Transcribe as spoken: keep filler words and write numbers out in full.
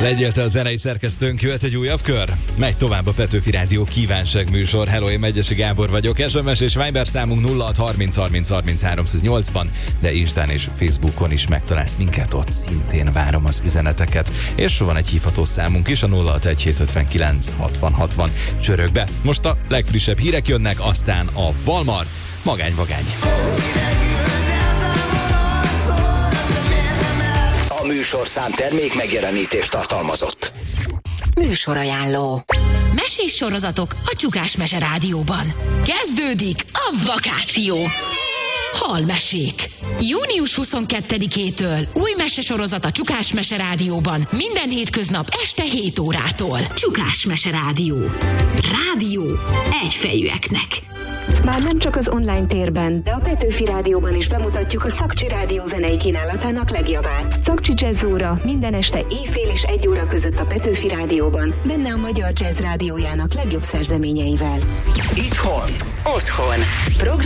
Legyél te a zenei szerkesztőnk, jöhet egy újabb kör. Megy tovább a Petőfi Rádió kívánság műsor. Hello, én Megyesi Gábor vagyok. es em es és Viber számunk nulla hat harminc harminc harminc háromszáznyolcvan, de Instán és Facebookon is megtalálsz minket, ott szintén várom az üzeneteket. És van egy hívható számunk is, a nulla hat egy hét ötvenkilenc hatvan hatvan csörög be. Most a legfrissebb hírek jönnek, aztán a Valmar, Magány-vagány. A műsorszám termék megjelenítést tartalmazott. Műsorajánló. Mesés sorozatok a Csukás Mese Rádióban. Kezdődik a vakáció. Halmesék. június huszonkettedikétől új mesesorozat a Csukás Mese Rádióban minden hétköznap este hét órától. Csukás Mese Rádió. Rádió egyfejűeknek. Már nem csak az online térben, de a Petőfi Rádióban is bemutatjuk a Szakcsi Rádió zenei kínálatának legjavát. Szakcsi Jazz óra minden este éjfél és egy óra között a Petőfi Rádióban, benne a Magyar Jazz Rádiójának legjobb szerzeményeivel. Itthon. Otthon. Program